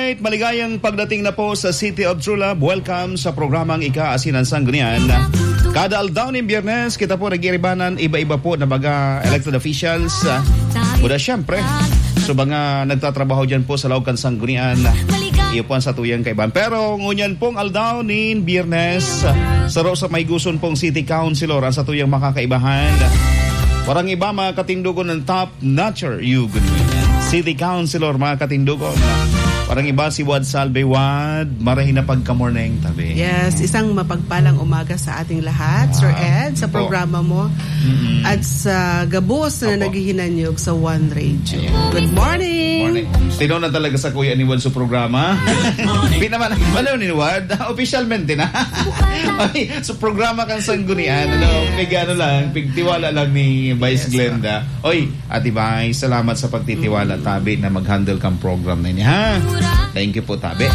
Alright, maligayang pagdating na po sa City of True Love. Welcome sa programang Ika-Asinan Sanggunian. Kada aldaw ng Biyernes, kita po nag-iribanan iba-iba po na mga elected officials. Buda syempre, so mga nagtatrabaho dyan po sa Laukan Sanggunian. Iyo po ang satuyang kaiban. Pero ngunyan pong aldaw ng Biyernes, saro sa may guson pong City Councilor ang satuyang makakaibahan. Warang iba mga katindugon ng top notcher yugon. City Councilor mga katindugon. Parang iba si Wad Salve. Wad, marahin na pagka-morning tabi. Yes, isang mapagpalang umaga sa ating lahat, Sir Ed, sa programa mo. At sa gabos na naghihinanyog sa One Radio. Good morning! Tinaw na talaga sa kuya ni Wad sa programa. Pinaman, wala ni Wad, officialmente na. Okay, so programa kang sanggunian. Pigtiwala lang ni Vice Glenda. Oy, Ate Vice, salamat sa pagtitiwala tabi na mag-handle kang program na niya, ha? Thank you po, tabi.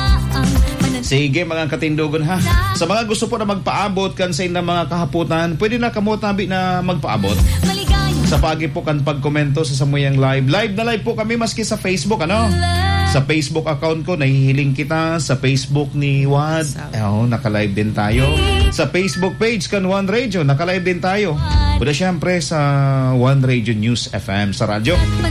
Sige mga katindugon, ha. Sa mga gusto po na magpaabot kan sa inyong mga kahaputan, pwede na kamo tabi na magpaabot. Sa pagi po kan pagkomento sa Samuyang Live. Live na live po kami maski sa Facebook, ano? Sa Facebook account ko, nahihiling kita. Sa Facebook ni Wad, naka-live din tayo. Sa Facebook page kan One Radio, naka-live din tayo. Buda syempre sa One Radio News FM sa radyo.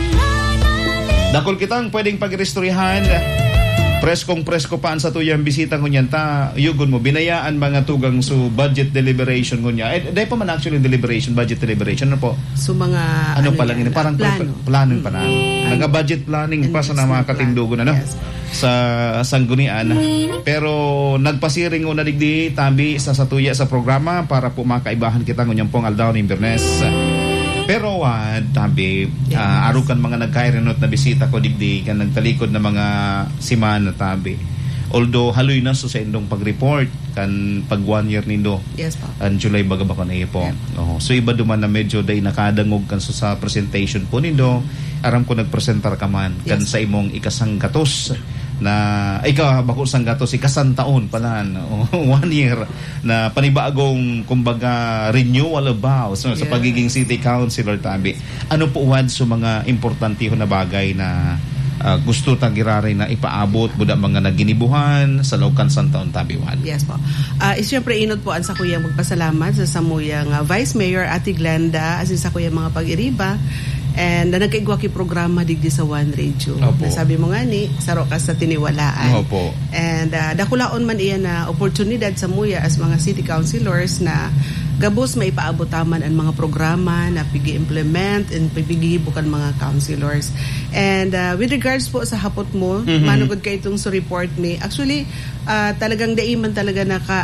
Dakol kitang pwedeng pag-restoryahan. Preskong-presko paan sa tuyang bisita ngunyan ta. Yugon mo, binayaan mga tugang su budget deliberation ngunya. Dahil pa man actually deliberation, budget deliberation. Ano po? So mga... Ano pa lang, parang plano pa na. Naga-budget planning pa sa mga katindugon, ano? Yes. Sa sanggunian. Pero nagpasiring o nadigdi tabi sa satuya sa programa para po makaibahan kita ngunyang pong aldaw ng Biyernes. Pero tabi, arukan mga nagkairenot na bisita ko digdi kan nagtalikod na mga simana tabi. Although haloy na so sa indong pag-report kan pag 1 year nindo. Yes po. An July baga ba ko na po. Yeah. So iba duman na medyo day nakadangog kan so sa presentation po nindo. Aram ko nagpresentar ka man kan sa imong ikasang gatos na ikaw bako sang gatos ikasang taon pala 1 year na panibagong kumbaga renewal about sa pagiging city councilor tabi. Ano po Wad so mga importantiho na bagay na gusto tagirari na ipaabot buda mga naginibuhan sa Laukan Santaon tabi Wad? Yes po. Siyempre inod po ang sa kuyang magpasalamat sa samuyang Vice Mayor Ate Glenda asin sa kuyang mga pag-iriba. And nagkaigwa ki programa digdi sa One Radio. Sabi mo nga ni, saro ka sa tiniwalaan. Opo. And dakulaon man iyan na oportunidad sa muya as mga city councilors na gabos maipaabotaman ang mga programa na pigi-implement and pigihibukan mga councilors. And with regards po sa hapot mo, manugod ka itong so report me. Actually, talagang daiman talaga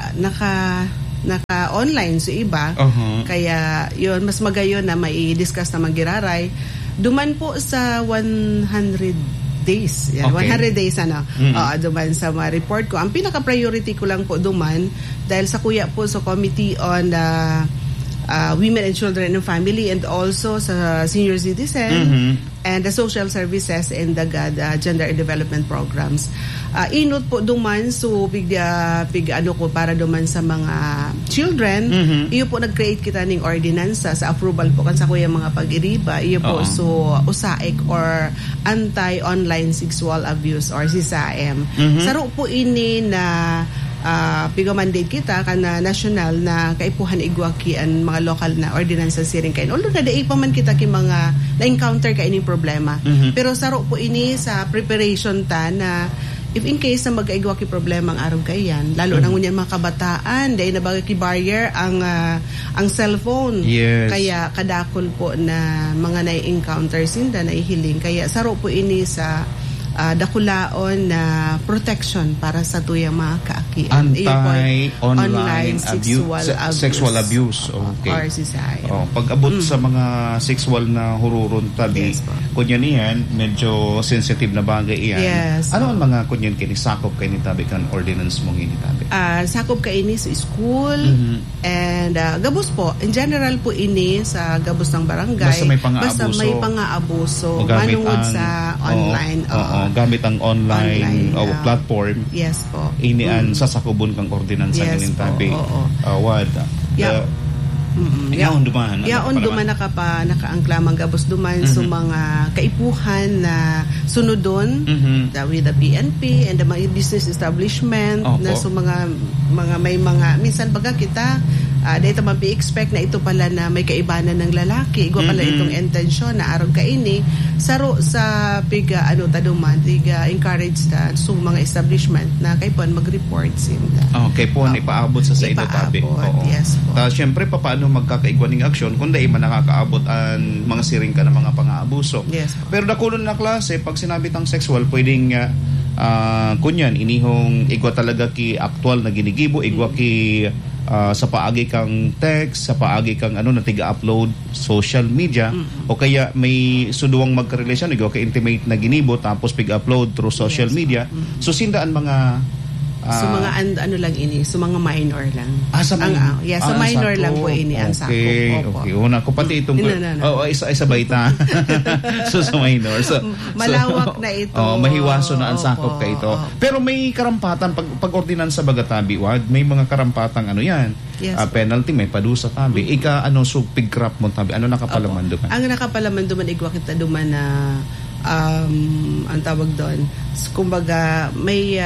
naka-online sa iba. Kaya yun, mas magayon na mai-discuss na magiraray. Duman po sa 100 days. Yan, okay. 100 days duman sa mga report ko. Ang pinaka-priority ko lang po duman dahil sa kuya po sa Committee on Women and Children and Family and also sa Senior Citizen and the Social Services and the Gender and Development Programs. Inot po duman so ano ko para duman sa mga children. Iyo po nag-create kita ning ordinansa sa approval po kan sa kuya mga pag-iriba. Iyo po so USAIC or Anti-Online Sexual Abuse or CSAM. Saro po ini na pigo-mandate kita kana national na kaipuhan igwaki ang mga local na ordinansa siring kain. Although na daig pa man kita ki mga na-encounter ka ining problema. Pero saro po ini sa preparation ta na if in case na mag-aigwaki problema ang araw kayan, lalo na ngunyan mga kabataan, dahil na bagay ki barrier ang cellphone. Yes. Kaya kadakol po na mga na-encounter sinda na ihiling. Kaya saro po ini sa dakulaon na protection para sa tuyang mga kaakian. Anti-online sexual abuse. Okay. Or CSI. Pag-abot sa mga sexual na hururon tabi, kunyan iyan, medyo sensitive na bagay iyan. Yes. Ano ang mga kunyan sakop kayo ni tabi kan ordinance mong ini tabi? Sakop kayo ini sa school and gabos po. In general po ini sa gabos ng barangay. Basta may pang-aabuso. Manungod sa online. Gamit ang online platform. Yes po. Inian sasakubon kang ordinansa ng tabi. Wad. Yaon duman. Yaon duman nakaangklamang gabos duman so mga kaipuhan na sunodon with the PNP and the mga business establishment na so mga may mga minsan baga kita dito mapi-expect na ito pala na may kaibanan ng lalaki. Igwa pala itong intensyon na aron kaini saro sa piga taduman tiga encourage ta so mga establishment na kay pon mag-report sinta. Okay po ipaabot sa ito tabi. Yes po. Syempre paano magkakaigwaning aksyon kung dai man nakakaabot ang mga siring ka ng mga pang-aabuso. Yes po. Pero dakulon na klase pag sinabi tang sexual pwedeng kunyan inihong igwa talaga ki actual na ginigibo igwa ki sa paagi kang text, sa paagi kang na tiga-upload social media o kaya may suduwang magka-relasyon igwa ka intimate na ginibo tapos pig-upload through social media. So sindaan mga so mga lang ini, so mga minor lang. Sa minor lang po ini ang sako. Okay. Una ko pati itong isa baita. So sa minor. So malawak na ito. Mahiwaso na ang sakop ka ito. Pero may karampatan pag ordinansa baga tabi wag, may mga karampatang yan. Yes, penalty may padusa tabi. Ika so pig-crap mo tabi. Ano nakapalaman duman? Ang nakapalaman duman igwa kita duman na ang tawag doon. Kumbaga may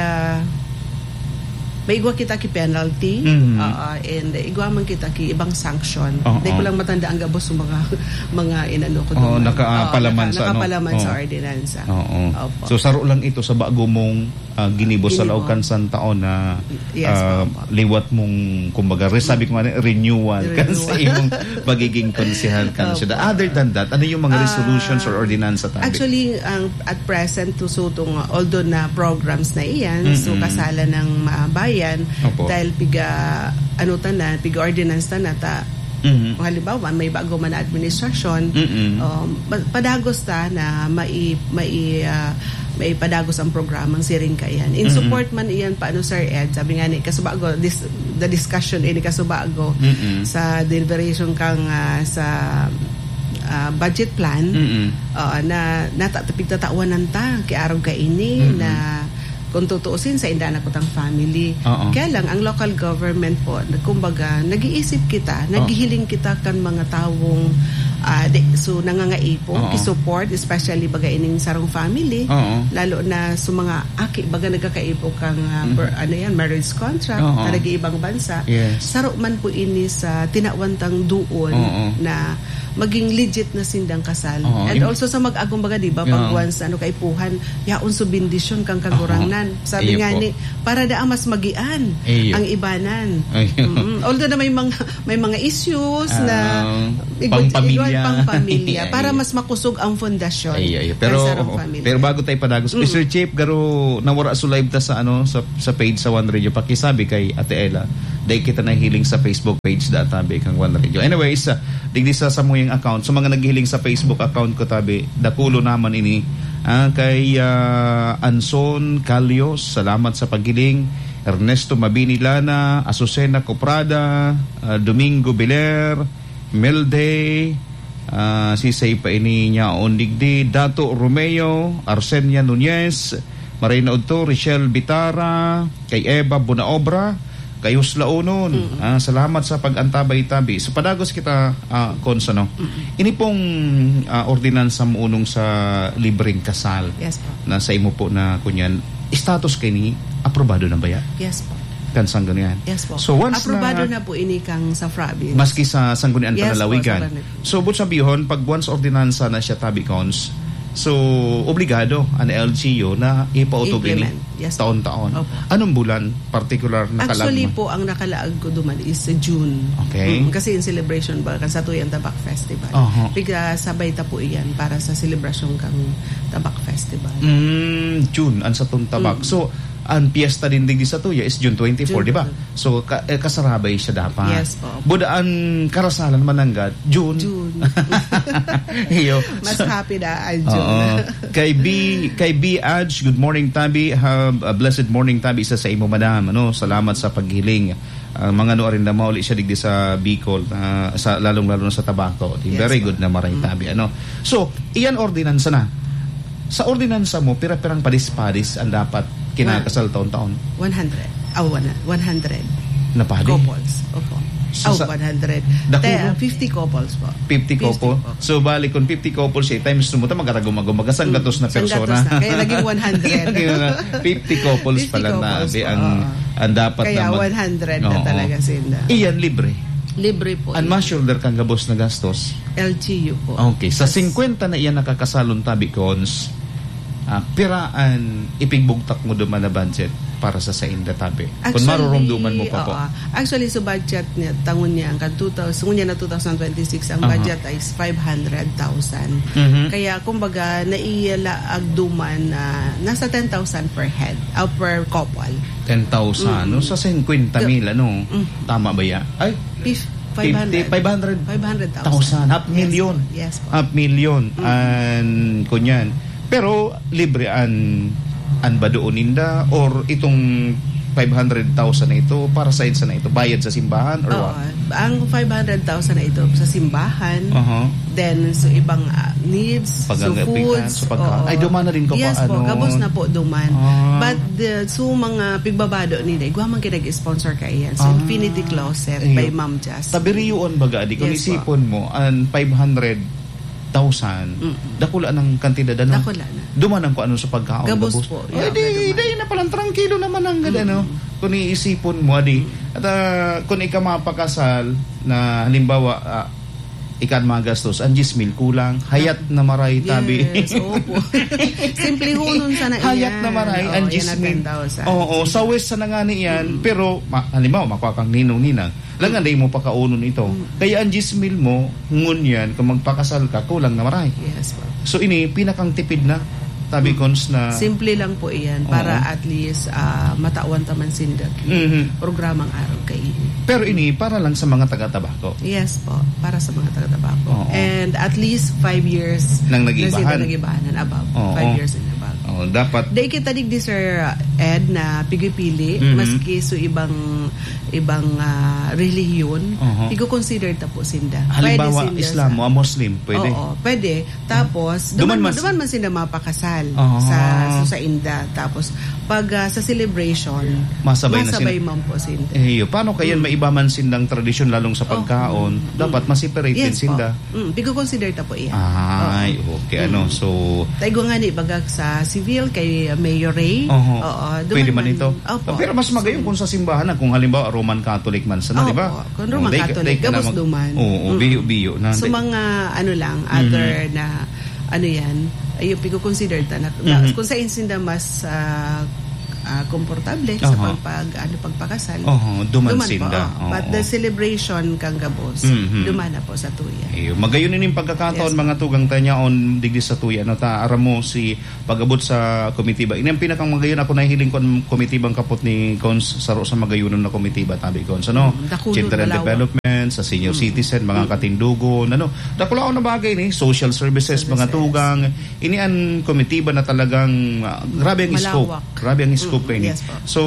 igwa kita ki penalty and igwa man kita ki ibang sanction. Hindi ko lang matanda ang gabos ng mga inano ko doon. Nakapalaman sa ordinansa. So saro lang ito sa bago mong ginibo sa laukan san taon na liwat mong kumbaga sabi ko nga renewal kan sa imong pagiging konsehal kan. So other than that, ano yung mga resolutions or ordinansa tabi? Actually, at present to although na programs na iyan, so kasalan ng bayan dahil piga ordinance na ta halimbawa may bago man na administrasyon padagos ta na may padagos ang programang siring ka yan. In support man iyan paano Sir Ed, sabi nga ni kasubago the discussion ini kasubago sa deliberation kang sa budget plan na natatapitatawan ta kay araw ka ini na kung tutuusin sa indana ko tang family. Kaya lang, ang local government po, kumbaga, nag-iisip kita, naghihiling kita kan mga tawong so nangangaipo, ki-support, especially baga ining sarong family, lalo na sa mga aki, baga nagkakaipo kang marriage contract, na nag-iibang bansa. Saro man po ini sa tinawantang duon na maging legit na sindang kasal. And also sa mag-agong baga, di ba, pag once kaipuhan, yaon so bendisyon kang kagurangnan. Sabi nga ni, para daang mas magian ang ibanan. Although na may mga issues na pang-pamilya para mas makusog ang fondasyon. Pero bago tayo padagos, Mr. Chief, garo nawara so live ta sa sa page sa One Radio, pakisabi kay Ate Ella, dahil kita nahiling sa Facebook page da tabi kang One Radio. Anyways, digdi sa mo yung account. So mga naghiling sa Facebook account ko tabi, dakulo naman ini kay Anson Calios, salamat sa paghiling. Ernesto Mabinilana, Azucena Coprada, Domingo Beler, Melde, si Saypa ini niya Ondigdi, Dato Romeo, Arsenia Nunez, Marina Udto, Richelle Bitara, kay Eva Bunaobra, kay Usla Unon. Salamat sa pag-antabay-tabi. Sa padagos kita, Konsono, ini pong ordinansa unong sa libreng kasal. Yes po. Na sa imo po na kunyan, status kay ni aprobado na ba yan? Yes po. Kan Sanggunian. Yes po. So once aprobado na po ini kang sa province. Maski sa Sanggunian Panalawigan. Po, so but sabihon, pag once ordinansa na siya tabi cons, so obligado ang LGU na ipautog ini taon-taon. Anong bulan particular nakalagman? Actually po ang nakalaag ko duman is June. Okay. Kasi in celebration ba kan sa Tuyang Tabak Festival. Piga sabay ta po iyan para sa celebration kang Tabak Festival. June ang sa tabak. So ang piyesta din di sa Tuya is June 24, di ba? So kasarabay siya dapat. Yes po. Buda ang karasalan mananggat June. Mas happy na ang June. Kay B Adj, good morning Tabi. Have a blessed morning Tabi sa imo madam. Salamat sa paghiling. Mga rin na mauli siya digdi sa Bicol, sa lalong-lalo na sa Tabaco. Very good na maray Tabi. So, iyan ordinansa na. Sa ordinansa mo, pira-pirang padis-padis ang dapat kinakasal taon-taon? 100. 100. Na padi? Couples. Opo. So, 100. 50 couples po. 50 couple. So, bali, kung 50 couples siya, times mo ito, magkaragumagumag. Sanggatos na persona. Kaya naging 100. 50 couples pala na. Ang dapat kaya na 100 na talaga sila. Iyan, libre. Libre po. Ang ma-shoulder kang gabos na gastos? LGU po. Okay. Sa 50 na iyan nakakasalon tabi cons, piraan ipigbugtak mo duman na budget para sa inda tabi. Kung marurumduman mo pa po. Actually, so budget niya, tangon niya, ang 2026, ang budget ay 500,000. Kaya, kumbaga, nailaag duman na nasa 10,000 per head, per couple. 10,000? No? Sa 50,000, ano? Tama ba yan? Ay, 500,000. Half million. Yes po. Half million. And kunyan. Pero libre an ba doon ninda or itong 500,000 na ito para sa insa na ito bayad sa simbahan or what? Ang 500,000 na ito sa simbahan. Then so ibang needs, so foods. Ay duman na rin ko yes pa po, gabos na po duman. But so mga pigbabado nila, igwa man kinag-sponsor ka iyan. So Infinity Closet by Ma'am Jazz. Tabiriyon baga di kung isipon mo ang 500,000 dakula ng kantidad ano? Dakula na. Dumanang ko ano sa pagkaon. Gabos po. Ay di na palang tranquilo naman ang ano. Kung iisipon mo adi. At kung ikaw mapakasal na halimbawa ikan magastos ang 10,000 kulang hayat na maray tabi. Yes, opo. Simple hunun sana iyan. Hayat na maray ang 10,000. Oo, sa west sa nangani yan. Pero halimbawa makuha kang ninong-ninang langan day mo pakaunon ito. Kaya ang 10,000 mo ngun yan kung magpakasal ka kulang na maray. Yes po. So ini pinakang tipid na tabi cons na simple lang po iyan para at least matawan taman sinda programang araw kay pero ini para lang sa mga taga-tabako. Yes po, para sa mga taga-tabako. And at least 5 years nang nag-ibahan and above. 5 years and above. Dapat day kita digdi Sir Ed na pigipili maski so ibang relihiyon igo-consider ta po sinda. Halimbawa Islam o Muslim pwede. Oo, pwede. Tapos duman man sinda mapakasal sa inda. Tapos pag sa celebration masabay man po sinda. Paano kayan maiba man sindang tradisyon lalong sa pagkaon dapat ma-separate din sinda. Igo-consider ta po iyan. Ay, okay so taigo nga ni bagag sa civil kay Mayor Ray. Pwede man ito. Pero mas magayon kung sa simbahan kung halimbawa Roman Catholic man sana, di ba? Kung Roman Catholic, gabos duman. Biyo. So mga other na yan, ayun, pigo-consider ta na kung sa insinda mas komportable sa pagpakasal. Duman sinda. But the celebration kang gabos, duman na po sa tuya. Magayon yung pagkakataon mga tugang tanyaon digdi sa tuya. Aram mo si pag-abot sa komitiba. Ini ang pinakang magayon ako nahihiling ko ang komitibang kapot ni Cons sa magayunon na komitiba tabi Cons. Children Development, sa senior citizen, mga katindugon, dakulaon na bagay ni social services, mga tugang. Ini ang komitiba na talagang grabe ang scope. Grabe ang scope yes, so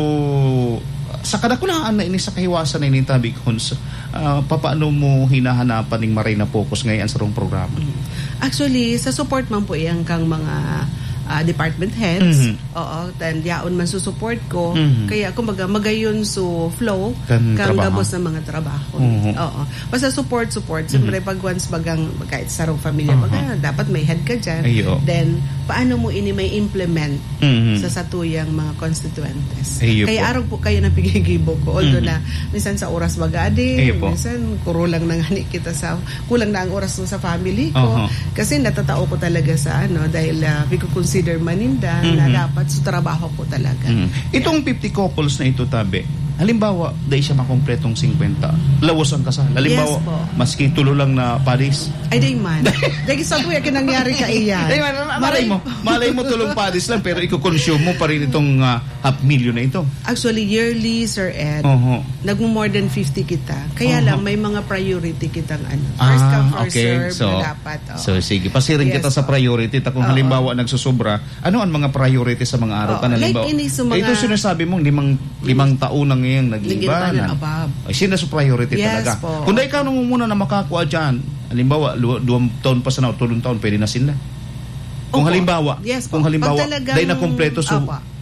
sa kadakulaan na ini sa kahiwasan na ini tabi Cons, papaano mo hinahanapan ng maray na focus ngayon sa rong programa? Actually sa support man po iyang kang mga department heads. Then yaon man support ko. Kaya kumbaga magayon so flow kang gabos ng mga trabaho. Basta support. Siyempre pag once bagang kahit sa rong pamilya dapat may head ka dyan. Then paano mo ini may implement sa satuyang mga constituentes. Kaya araw po kayo na pigigibo ko. Although na minsan sa oras bagadi, minsan kurulang na nga kita kulang na ang oras sa family ko. Kasi natatao ko talaga sa dahil consider maninda na dapat sa trabaho ko talaga. Itong 50 couples na ito tabi, halimbawa dahil siya makompletong 50 lawas ang kasal, halimbawa maski tulo lang na padis ay day man dahil sa tuya kinangyari ka iyan malay mo tulong padis lang pero i-consume mo pa rin itong 500,000 na ito. Actually yearly Sir Ed nagmo-more than 50 kita kaya lang may mga priority kitang first come first serve na dapat so sige pasirin kita sa priority kung halimbawa nagsusobra ano ang mga priority sa mga araw halimbawa ito sinasabi mong limang taon nang ngayon nag-ibanan. Ay, sino sa priority talaga. Kung dahil ka nung muna na makakuha dyan, halimbawa, 2 taon pa sana o 3 taon, pwede na sila. Kung halimbawa, dahil na kompleto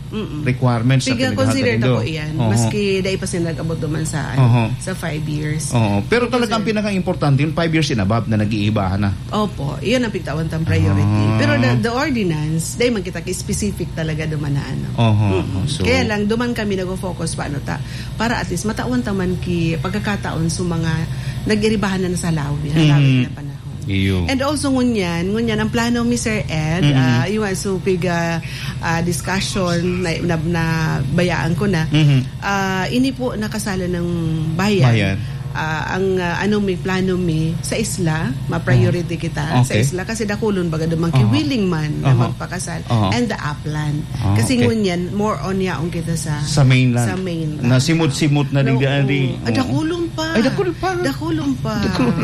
requirements sa consider ko iyan. Maski dahil pa sila nag-abot naman sa sa 5 years. Pero talagang pinaka-importante yung 5 years in above na nag-iibahan na. Opo, iyon ang pigtawan tang priority. Pero the ordinance, dahil man kita specific talaga duman na ano. So, kaya lang duman kami nag-focus paano ta para at least matawan taman ki pagkakataon sa mga nag-iribahan na sa lawi na panahon. And also ngunyan ang plano mi Sir Ed, yung so discussion na bayaan ko na, ini po nakasala ng bayan. May plano mi sa isla, ma-priority kita sa isla kasi dakulon baga dumang willing man na magpakasal and the upland. Kasi ngunyan more on yaong kita sa mainland. Na simut-simut na din dakulon pa. Dakulon pa.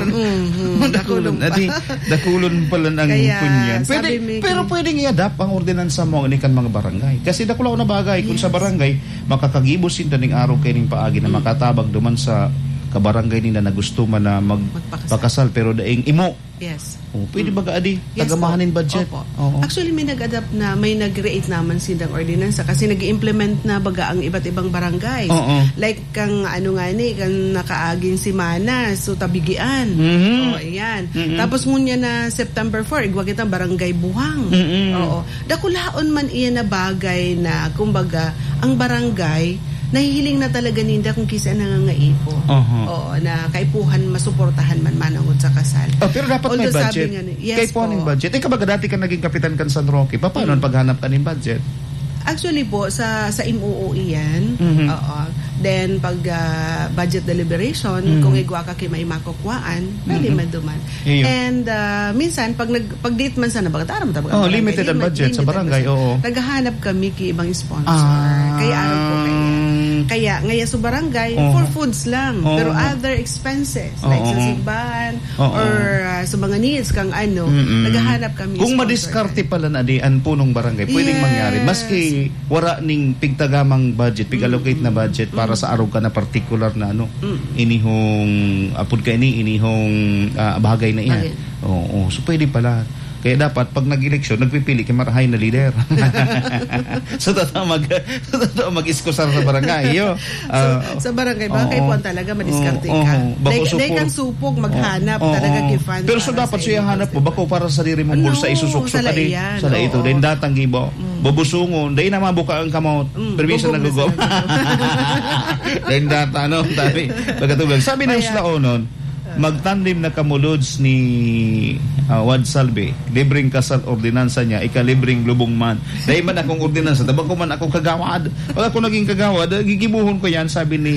Dakulon pala ang kunyan. Pero pwedeng i-adapt ang ordinansa mo ni kan mga barangay. Kasi dakulaw na bagay kung sa barangay makakagibos sin taning araw kayning paagi na makatabag duman sa kabarangay nila na gusto man na magpakasal pero daing imo. Yes. Pwede ba adi tagamahanin budget? Opo. Actually may nag-adapt na may nag-create naman silang ordinansa kasi nag-implement na baga ang iba't ibang barangays. Like kang kang nakaaging si Mana so tabigian. Ayan. Tapos ngunya na September 4 igwa kita barangay Buhang. Dakulaon man iyan na bagay na kumbaga ang barangay nahihiling na talaga ninda kung kisa nangangaipo. Na kaipuhan masuportahan man manangod sa kasal. Pero dapat may budget. Kaipuhan yung budget. Ikaw baga dati ka naging kapitan kan San Roque. Paano paghanap ka ng budget? Actually po, sa MOO yan. Then, pag budget deliberation, kung igwa ka kay may makukwaan, pwede maduman. And minsan, pag date man sana, limited ang budget sa barangay. Naghahanap kami kay ibang sponsor. Kaya araw po kaya ngayon sa barangay, for foods lang. Pero other expenses, like sa simbahan, or sa mga needs kang naghahanap kami kung madiskarte pala na di ang punong barangay, pwedeng mangyari. Maski wala ning pigtagamang budget, pig-allocate na budget para sa araw ka na particular na inihong inihong bagay na iyan. So pwede pala. Kaya dapat pag nag-eleksyon, nagpipili kay marahay na leader. So totoo mag-iskusar sa barangay. Sa barangay ba kay puan talaga madiskarte ka. Dahil kang supog maghanap talaga kay fund. Pero so dapat siya hanap mo bako para sa diri mong bulsa isusukso ka di. Sa ito din datang gibo. Bobusungon, dahil na mabuka ang kamot. Permiso na gugo. Dahil data tabi. Pagkatulad. Sabi ng Slaonon, magtandim na kamulods ni Wad Salve, libreng kasal ordinansa niya, ikalibreng lubong man. Dahil man akong ordinansa, tabang ko man akong kagawad. Pag ako naging kagawad, gigibuhon ko yan, sabi ni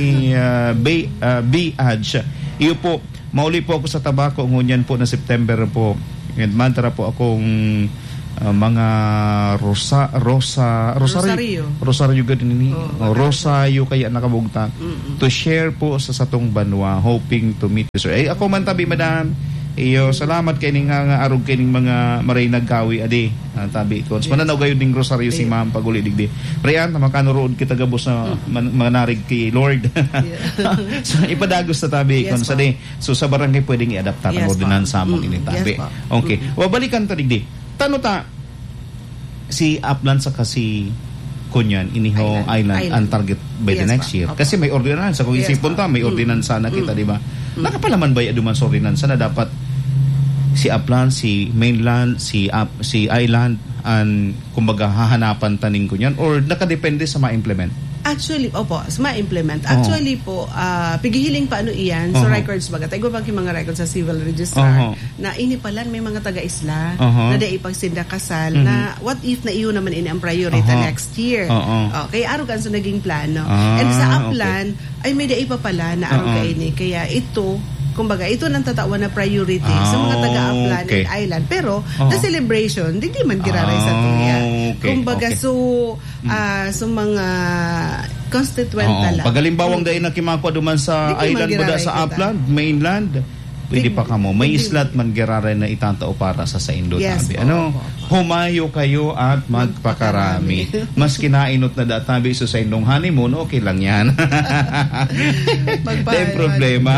B. Adj. Iyo po, mauli po ako sa tabako, ngunyan po na September po. And mantra po akong mga Rosario ganun ni Rosario kaya nakabugta to share po sa satong banwa, hoping to meet you sir. Ako man tabi madam iyo salamat kay ning nga arog kay ning mga maray nagkawi adi tabi ko mananaw gayon ning Rosario si ma'am paguli digdi prayan makanurood kita gabos na manarig kay Lord. So ipadagos sa tabi kon sa di so sa barangay pwedeng i-adapt ang ordinansa mo ini tabi. Okay, balikan ta digdi. Tano ta si Upland sa kasi kunyan iniho Island ang target by the next year kasi may ordinansa kung isipon ta may ordinansa na kita di ba nakapalaman ba duman sa ordinansa na dapat si Upland si mainland si Island ang kumbaga hahanapan taning kunyan or nakadepende sa ma-implement. Actually, sa ma-implement. Actually po, pigihiling paano iyan sa records baga. Tayo ba mga records sa civil registrar na inipalan may mga taga-isla na dahil ipagsinda kasal na what if na iyo naman ini ang priority next year. Kaya araw kan sa naging plano. And sa Upland, ay may dahil pa pala na araw ka ini. Kaya ito, kumbaga, ito nang tatawa na priority sa mga taga-Upland and Island. Pero, the celebration, di man giraray sa tuya. Kumbaga, so mga constituent talaga. Pagalimbawang dahil nakimako duman sa Island ba sa Upland, mainland, pwede pa kamo. May islat man giraray na itatao para sa Indo tabi. Humayo kayo at magpakarami. Mas kinainot na databi sa indong honeymoon, okay lang yan. May problema.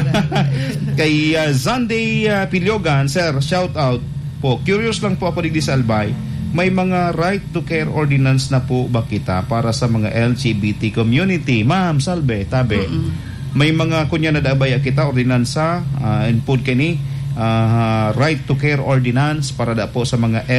Kay Sunday Pilyogan, sir, shout out po. Curious lang po ako digdi sa Albay. may mga right to care ordinance na po ba kita para sa mga LGBT community? Ma'am, salve, tabi. May mga kunya na dabaya kita ordinansa input kini right to care ordinance para da po sa mga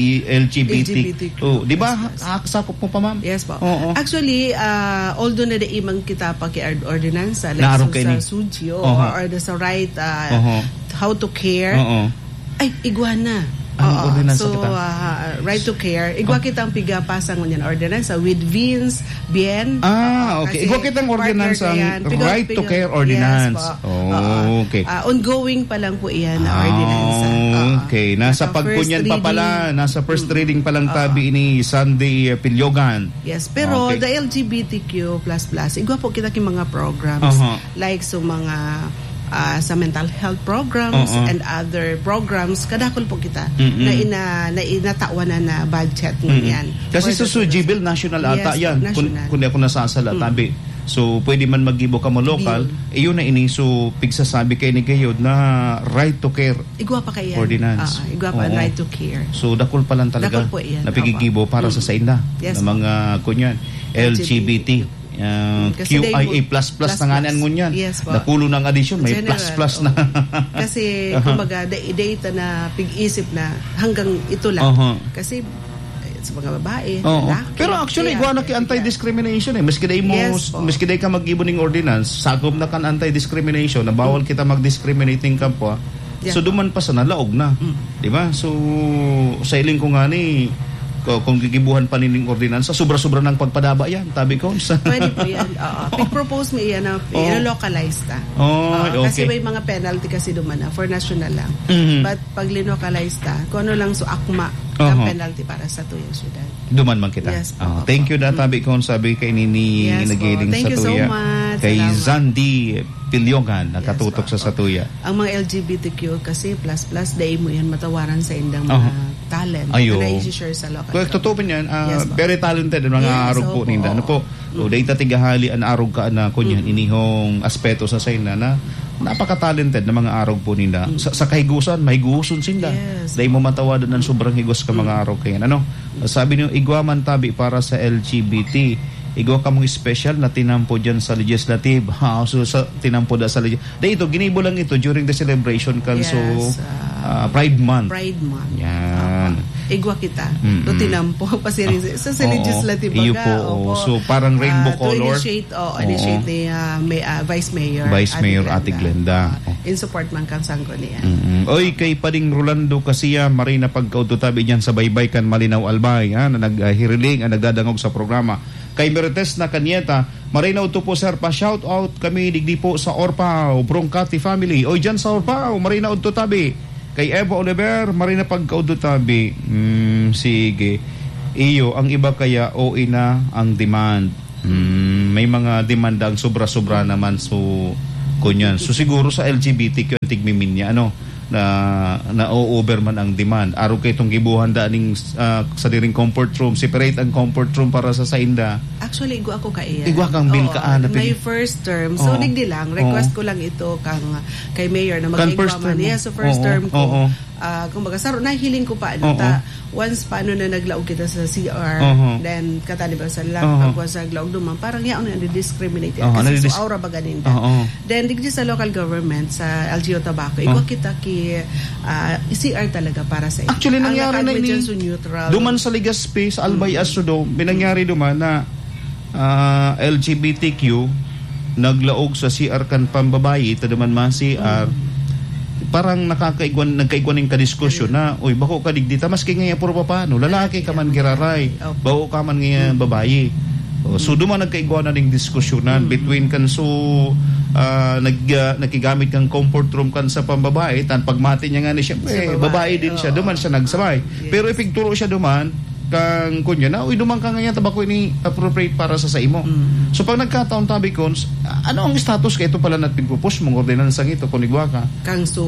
LGBT. Oh, di ba? Sakop mo pa, ma'am? Yes po. Actually, although na imang kita pa kay ordinance like sa sudyo or sa right how to care ay iguana. So right to care igwa kitang pigapasang ngunyan ordinance with Vince Bien. Okay. Igwa kitang ordinance right to care ordinance. Yes, okay. Ongoing pa lang po iyan na ordinance. Okay. Nasa pagkunyan pa pala, nasa first reading pa lang tabi ni Sunday Pilyogan. Yes, pero the LGBTQ++, igwa po kita king mga programs like so mga sa mental health programs and other programs kadakol po kita na inatawanan na budget niyan. Kasi sa Sujibil national ata yan kung ako nasasala tabi. So pwede man magibo ka mo local iyon na ini so pigsasabi kay ni kayod na right to care igwa pa kayan ordinance. Igwa pa right to care. So dakol pa lang talaga napigigibo para sa inda na mga kunyan LGBT QIA++ na nganan ngunyan. Napulo ng addition, may plus na. Kasi, kumbaga, data na pig-isip na hanggang ito lang. Kasi, sa mga babae, lalaki. Pero actually, iguana ki anti-discrimination Maski day ka mag-ibo ng ordinance, sakop na kan anti-discrimination, na bawal kita mag-discriminating kapwa. So, duman pa sa nalaog na. Diba? So, sa iling ko nga ni, kung gigibuhan pa nining ordinansa, sobra-sobra ng pagpadaba yan, tabi ko. Pwede po yan. Pig-propose mo yan na localize ta. Kasi may mga penalty kasi duman na for national lang. But pag linocalize ta, kung ano lang so akma ang penalty para sa tuyang syudad. Duman man kita. Yes, thank you na tabi ko sabi kay nini nagiling sa tuya. Thank you so much. Kay Zandi Pilyogan nakatutok sa Satuya. Ang mga LGBTQ kasi plus day mo yan matawaran sa indang mga talent na i-share sa local. Totoo pa yan. Very talented ang mga arog po ninda. Ano po? Dahita tigahali ang arog ka na kunyan inihong aspeto sa sayna na napaka-talented na mga arog po ninda. Sa kahigusan, may guson sinda. Dahil mo matawadan ng sobrang higos ka mga arog kayan. Ano? Sabi niyo, igwa man tabi para sa LGBT. Igwa ka mong special na tinampo dyan sa legislative. So, tinampo da sa legislative. Dahil ito, ginibo lang ito during the celebration so Pride Month. Pride Month. Yan. Igwa kita. So, tinampo pa sa legislative baga. So, parang rainbow color. Initiate ni Vice Mayor Ate Glenda. In support man kang sangko niya. Oy, kay Pading Rolando Kasiya, Marina pagkaututabi dyan sa Baybay kan Malinaw Albay, na naghiriling, nagdadangog sa programa. Kay Merites na Kanyeta, Marina uto po sir, pa-shout out kami digdi po sa Orpao, Brongkati family. Oy, dyan sa Orpao, Marina uto tabi. Kay Eva Oliver, Marina pagkauto tabi. Sige. Iyo, ang iba kaya na ang demand. May mga demand ang sobra-sobra naman so kunyan. So siguro sa LGBTQ tigmimin niya na over man ang demand. Araw kay itong gibuhan daaning sa diring comfort room. Separate ang comfort room para sa sainda. Actually, igwa ako kaiyan. Igwa kang bil ka. My first term. So, nigdi lang. Request ko lang ito kay Mayor na mag-igwa man. Yes, so first term ko. Kumbaga, nahihiling ko pa. Once paano na naglaog kita sa CR, then katani ba sa pagwa sa glaog duman, parang yaon na discriminate. Kasi so aura ba ganin ka. Then, digdi sa local government, sa LGU Tabaco, igwa kita CR talaga para sa ito. Actually, nangyari na ini. Duman sa Legazpi, sa Albay Astro, binangyari duman na LGBTQ naglaog sa CR kan pambabayi, taduman man CR, parang nagkaigwan ng kadiskusyon na, uy, bako ka digdita, maski nga puro paano, lalaki ka man giraray, bako ka man nga babayi. So, duman nagkaigwan na ng diskusyonan between kan so, nakigamit kang comfort room kan sa pambabae, tan pagmati niya nga ni siya, babae din siya, duman siya nagsabay. Pero ipigturo siya duman, kang kunya na, uy, duman ka nga yan, tabako ini appropriate para sa imo. So, pag nagkataon tabi ko, ano ang status ka ito pala natin propose mong ordinansang ito, kunigwa ka? Kang so...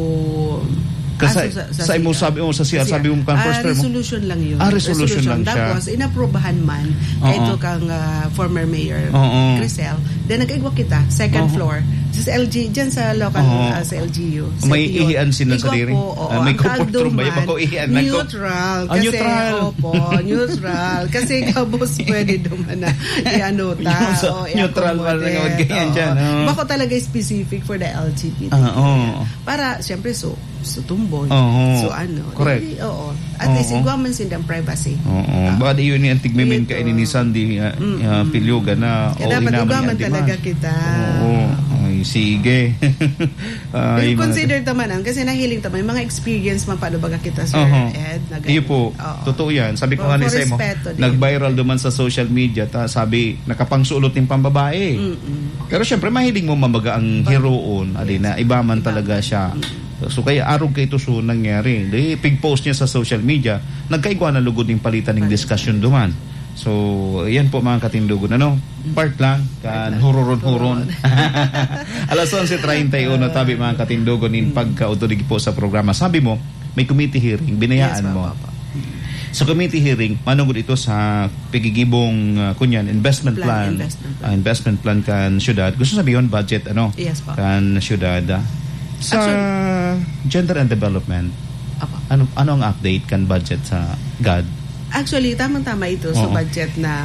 sa imo sabi mo sa sabi mo kang first term resolution lang yun. Resolution lang siya. Tapos inaprobahan man ito kang former mayor Crisel. Then nag-igwa kita second floor. Sa LG, dyan sa local, sa LGU. May ihian sila sa diri? May kupurtrum ba yung mga ihian? Neutral. Kasi, neutral. Opo, neutral. Kasi kabos pwede duman na i-ano ta. Neutral pa rin ang ganyan dyan. Bako talaga specific for the LGBT. Para, siyempre, so tumboy. So correct. At least igwaman sindang privacy. Baka yun yung tigmimin ka ni Sandy Pilyoga na dapat igwaman talaga kita. Ay, sige. Consider tamanan kasi nahiling taman mga experience man paano baga kita Sir Ed. Iyo po. Totoo yan. Sabi ko nga ni Semo, nag-viral duman sa social media sabi nakapangsulot ng pambabae. Pero syempre mahiling mo mamaga ang heroon. Adina, iba man talaga siya. So kaya arog kay ito nangyari. Pig-post niya sa social media, nagkaigwa na lugod ng palitan ng discussion duman. So, yan po mga katindugon. Part lang, kan huron-huron. Alas 11:31 tabi mga katindugon in pagkautulig po sa programa. Sabi mo, may committee hearing, binayaan mo. Sa committee hearing, manungod ito sa pagigibong kunyan, investment plan. Investment plan kan syudad. Gusto sabihin budget, Yes po. Kan syudad. Sa gender and development, ano ang update kan budget sa GAD? Actually, tamang-tama ito sa budget na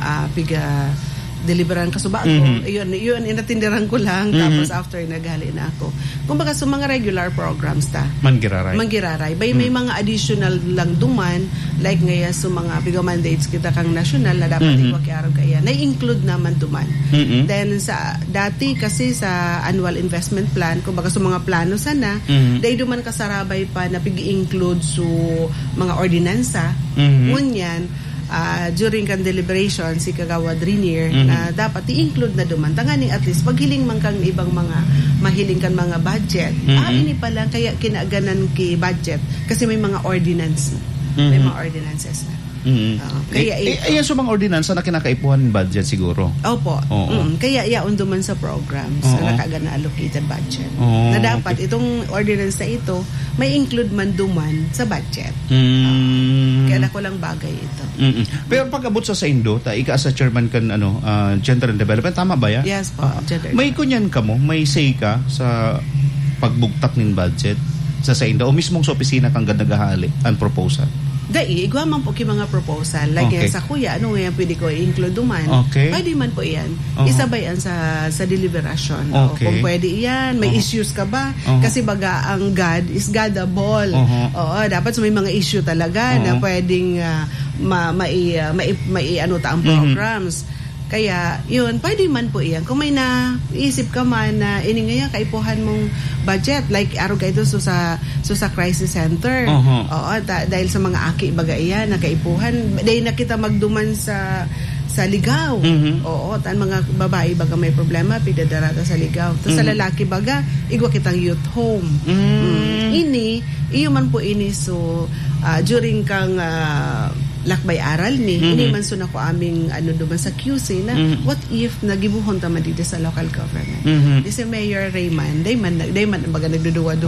deliveran kasuba ko. Yun, inatindiran ko lang. Tapos after, naghali na ako. Kumbaga, sa mga regular programs Manggiraray. May mga additional lang duman, like ngayon sa mga piga mandates kita kang national na dapat iwakiarog kaya. Na-include naman duman. Then, dati kasi sa annual investment plan, kumbaga sa mga plano sana, dahil duman kasarabay pa na pig-include sa mga ordinansa. Ngunyan, during kan deliberation si Kagawad Rinier na dapat i-include na duman tangani at least paghiling man kang ibang mga mahiling kan mga budget ini pala kaya kinaganan ki budget kasi may mga ordinance may mga ordinances na kaya ayan sa mga ordinansa na kinakaipuhan ng budget siguro. Opo. Kaya yaon duman sa programs na nakagana allocated budget. Na dapat itong ordinance na ito may include man duman sa budget. Kaya nako lang bagay ito. Pero pag abot sa Indo, ika sa chairman kan gender and development, tama ba yan? Yes po. May kunyan ka mo, may say ka sa pagbugtak ng budget sa Indo o mismong sa opisina kang nagahali ang proposal? Igwa man po mga proposal. Like sa kuya, ano nga pwede ko i-include duman. Pwede man po yan. Isabay yan sa deliberation. Kung pwede yan. May issues ka ba? Kasi baga ang God is Godable. Dapat may mga issue talaga na pwedeng ano ta ang programs. Kaya, yun, pwede man po iyan. Kung may naisip ka man na iningaya kaipuhan mong budget, like araw ka ito sa crisis center. Dahil sa mga aki baga iyan, na kaipuhan. Dahil na kita magduman sa ligaw. Tan mga babae baga may problema, pidadarata sa ligaw. Tapos sa lalaki baga, igwa kitang youth home. Iyo man po ini. So, during kang lakbay aral ni ini man so nako aming duman sa QC na what if nagibuhon ta man dito sa local government. Si Mayor Rayman, day man baga nagduduwa